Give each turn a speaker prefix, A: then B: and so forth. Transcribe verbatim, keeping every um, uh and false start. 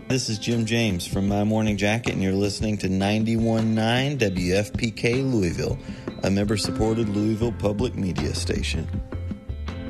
A: This is Jim James from My Morning Jacket, and you're listening to ninety-one point nine W F P K Louisville, a member-supported Louisville public media station.